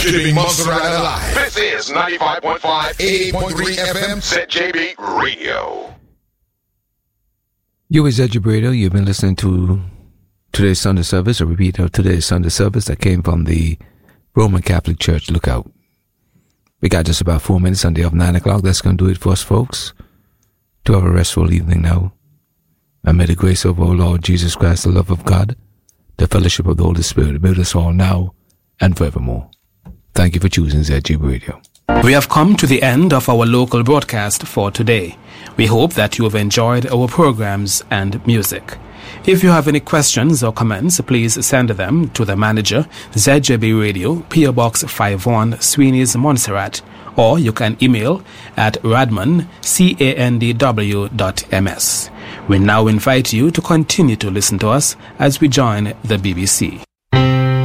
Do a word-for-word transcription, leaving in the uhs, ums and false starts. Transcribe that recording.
keeping Montserrat alive. This is ninety-five point five, eighty point three F M, Z J B Radio. You with Z J B Radio. You've been listening to today's Sunday service, a repeat of today's Sunday service that came from the Roman Catholic Church Lookout. We got just about four minutes on the day of nine o'clock. That's going to do it for us, folks. To have a restful evening now. And may the grace of our Lord Jesus Christ, the love of God, the fellowship of the Holy Spirit be with us all now and forevermore. Thank you for choosing Z J B Radio. We have come to the end of our local broadcast for today. We hope that you have enjoyed our programs and music. If you have any questions or comments, please send them to the manager, Z J B Radio, P O Box five one, Sweeney's, Montserrat, or you can email at radman, C A N D W dot M S. We now invite you to continue to listen to us as we join the B B C.